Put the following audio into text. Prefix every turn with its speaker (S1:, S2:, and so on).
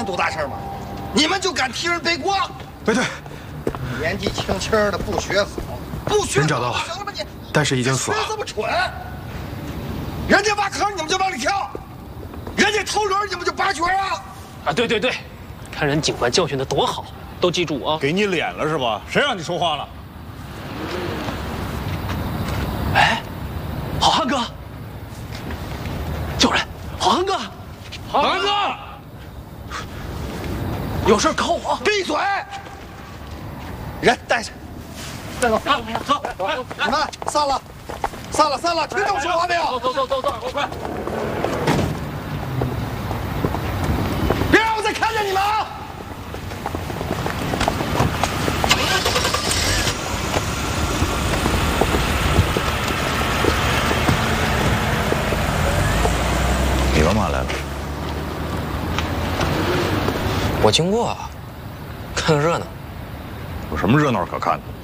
S1: 件多大事吗？你们就敢替人背锅？
S2: 对，
S1: 年纪轻轻的不学好，不学好
S2: 人找到了，
S1: 行了吧你？
S2: 但是已经死了。
S1: 学这么蠢，人家挖坑你们就往里跳，人家投轮你们就拔角啊！
S3: 啊，对，看人警官教训的多好，都记住啊！
S4: 给你脸了是吧？谁让你说话了？
S3: 哎，好汉哥，救人！好汉哥，好汉哥，有事告我。
S1: 闭嘴！人带上，带走，走，你们散了，听见我说话没有？
S3: 走，快！
S1: 别让我再看见你们啊！
S5: 你干嘛来了？
S6: 我经过，看个热闹。
S5: 有什么热闹可看的？